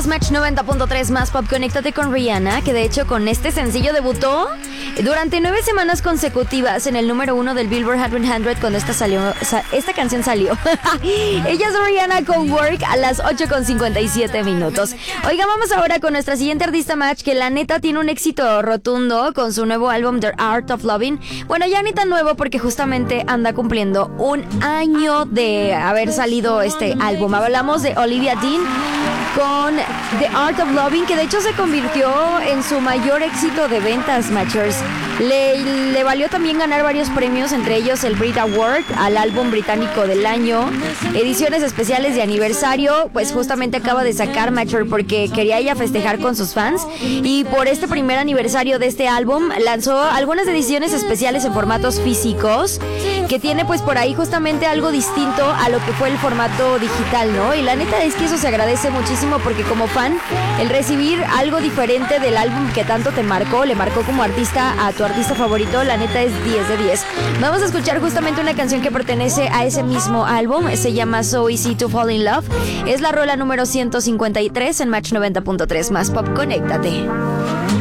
escuchas Match 90.3 más Pop. Conéctate con Rihanna, que de hecho con este sencillo debutó durante 9 semanas consecutivas en el número 1 del Billboard Hot 100 cuando esta canción salió. Ella es Rihanna con Work a las 8:57 minutos. Oiga, vamos ahora con nuestra siguiente artista Match, que la neta tiene un éxito rotundo con su nuevo álbum The Art of Loving. Bueno, ya ni tan nuevo porque justamente anda cumpliendo un año de haber salido este álbum. Hablamos de Olivia Dean con The Art of Loving, que de hecho se convirtió en su mayor éxito de ventas, Matchers. Le valió también ganar varios premios, entre ellos el Brit Award al álbum británico del año, ediciones especiales de aniversario. Pues justamente acaba de sacar Matcher porque quería ella festejar con sus fans, y por este primer aniversario de este álbum lanzó algunas ediciones especiales en formatos físicos, que tiene pues por ahí justamente algo distinto a lo que fue el formato digital, ¿no? Y la neta es que eso se agradece muchísimo, porque como fan, el recibir algo diferente del álbum que tanto te marcó, le marcó como artista a tu artista favorito, la neta es 10 de 10. Vamos a escuchar justamente una canción que pertenece a ese mismo álbum, se llama So Easy to Fall in Love. Es la rola número 153 en Match 90.3 más Pop. Conéctate.